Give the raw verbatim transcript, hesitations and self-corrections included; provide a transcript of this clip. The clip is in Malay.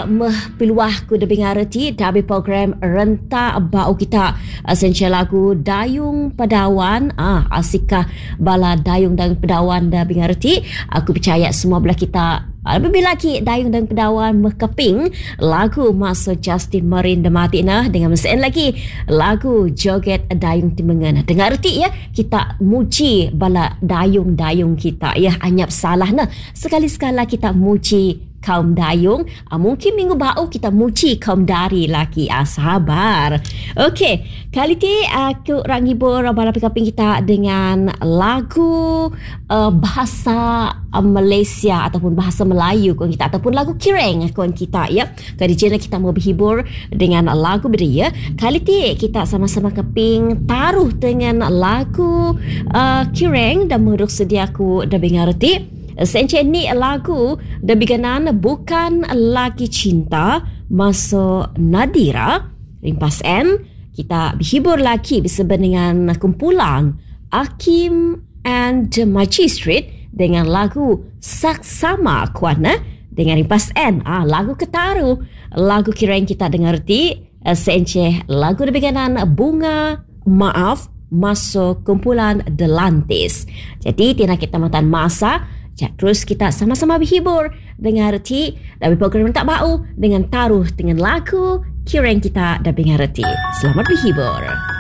meh piluah ku de bingareti dabi program renta bau kita esensial lagu Dayung Pedawan ah asikah bala dayung dan pedawan da bingareti. Aku percaya semua belah kita lebih lagi dayung dan pedawan mekeping lagu masa Justin Marin demati nah dengan mesin lagi lagu joget dayung timengan. Dengar erti ya, kita muji bala dayung-dayung kita ya, anyap salah nah. Sekali-sekala kita muji kaum dayung, ah, mungkin minggu bau kita muji kaum dari lagi. Ah, sabar. Okey, kali ni aku nak hibur bala kaping kita dengan lagu uh, bahasa uh, Malaysia ataupun bahasa Melayu kawan kita ataupun lagu Kireng kawan kita ya. Kali ni kita mau berhibur dengan lagu beria. Kali ni kita sama-sama keping taruh dengan lagu uh, Kireng dan menurut sediaku dah dengarti. Sencen ni lagu debiganan Bukan Lagi Cinta masa Nadira rimpas N. Kita berhibur lagi bersama dengan kumpulan Hakim and the Magistrate dengan lagu Saksama Kuana dengan rimpas N. Ah, lagu ketaru lagu Kireng kita dengarti sencen lagu debiganan Bunga Maaf masa kumpulan Delantis. Jadi tina kita matan masa. Terus kita sama-sama berhibur dengan reti dari program tak bau dengan taruh dengan lagu Kireng kita dan dengar reti. Selamat berhibur.